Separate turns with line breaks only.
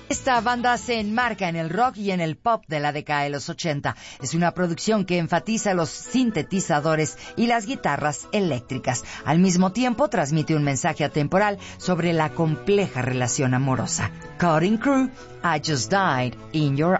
Esta banda se enmarca en el rock y en el pop de la década de los 80. Es una producción que enfatiza los sintetizadores y las guitarras eléctricas. Al mismo tiempo, transmite un mensaje atemporal sobre la compleja relación amorosa. Cutting Crew, I Just Died in Your